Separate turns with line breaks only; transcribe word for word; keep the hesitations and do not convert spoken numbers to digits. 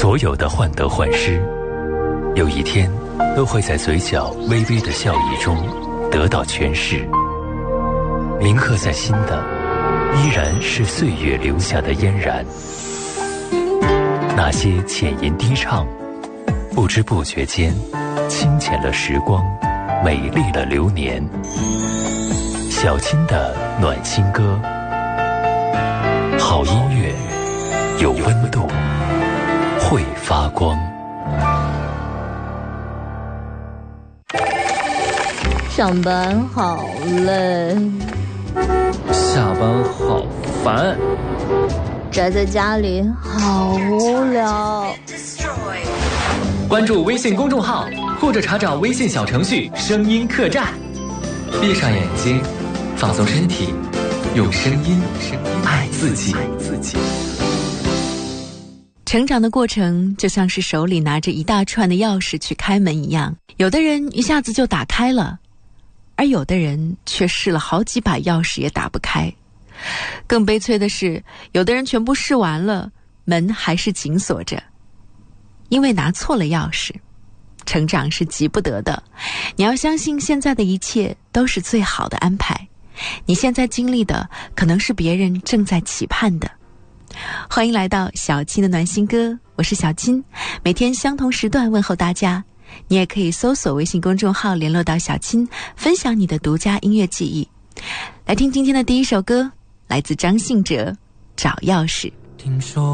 所有的患得患失，有一天都会在嘴角微微的笑意中得到诠释。铭刻在心的，依然是岁月留下的嫣然。那些浅吟低唱，不知不觉间清浅了时光，美丽了流年。小青的暖心歌，好音乐有温度，会发光。
上班好累，
下班好烦，
宅在家里好无聊。
关注微信公众号或者查找微信小程序声音客栈，闭上眼睛，放松身体，用声音爱自己。
成长的过程就像是手里拿着一大串的钥匙去开门一样，有的人一下子就打开了，而有的人却试了好几把钥匙也打不开。更悲催的是，有的人全部试完了，门还是紧锁着，因为拿错了钥匙。成长是急不得的，你要相信现在的一切都是最好的安排，你现在经历的可能是别人正在期盼的。欢迎来到小青的暖心歌，我是小青，每天相同时段问候大家。你也可以搜索微信公众号联络到小青，分享你的独家音乐记忆。来听今天的第一首歌，来自张信哲，找钥匙。
听说